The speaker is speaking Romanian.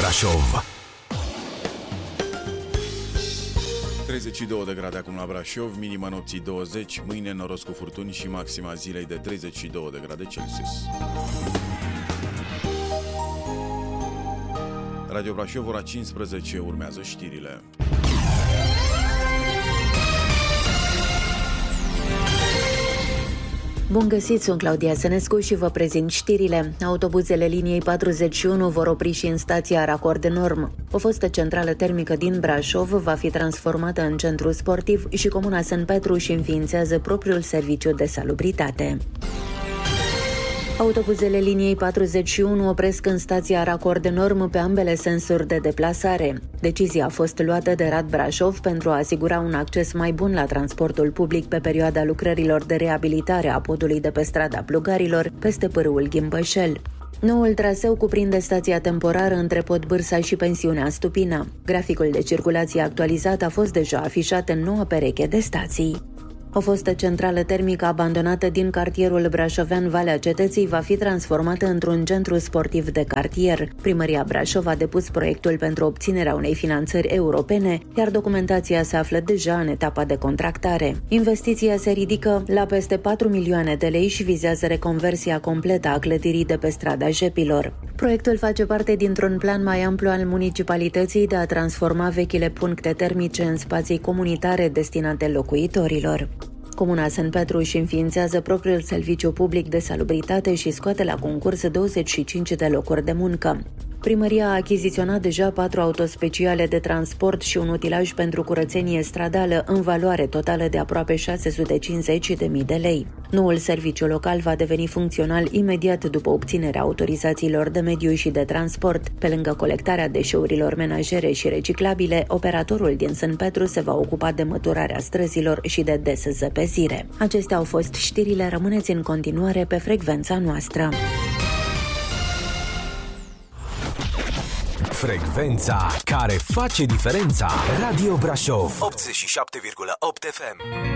Brașov. 32 de grade acum la Brașov, minima nopții 20, mâine noros cu furtuni și maxima zilei de 32 de grade Celsius. Radio Brașov, ora 15, urmează știrile. Bun găsit, sunt Claudia Sănescu și vă prezint știrile. Autobuzele liniei 41 vor opri și în stația Racord Norm. O fostă centrală termică din Brașov va fi transformată în centru sportiv și Comuna Sân Petru își înființează propriul serviciu de salubritate. Autobuzele liniei 41 opresc în stația Racord Norm pe ambele sensuri de deplasare. Decizia a fost luată de Rad Brașov pentru a asigura un acces mai bun la transportul public pe perioada lucrărilor de reabilitare a podului de pe strada Plugarilor, peste pârâul Ghimbășel. Noul traseu cuprinde stația temporară între Pod Bârsa și pensiunea Stupina. Graficul de circulație actualizat a fost deja afișat în noua pereche de stații. O fostă centrală termică abandonată din cartierul brașovean Valea Cetății va fi transformată într-un centru sportiv de cartier. Primăria Brașov a depus proiectul pentru obținerea unei finanțări europene, iar documentația se află deja în etapa de contractare. Investiția se ridică la peste 4 milioane de lei și vizează reconversia completă a clădirii de pe strada Jepilor. Proiectul face parte dintr-un plan mai amplu al municipalității de a transforma vechile puncte termice în spații comunitare destinate locuitorilor. Comuna Sân Petru își înființează propriul serviciu public de salubritate și scoate la concurs 25 de locuri de muncă. Primăria a achiziționat deja 4 autospeciale de transport și un utilaj pentru curățenie stradală în valoare totală de aproape 650.000 de lei. Noul serviciu local va deveni funcțional imediat după obținerea autorizațiilor de mediu și de transport. Pe lângă colectarea deșeurilor menajere și reciclabile, operatorul din Sân Petru se va ocupa de măturarea străzilor și de dezăpezire. Acestea au fost știrile, rămâneți în continuare pe frecvența noastră. Frecvența care face diferența. Radio Brașov 87,8 FM.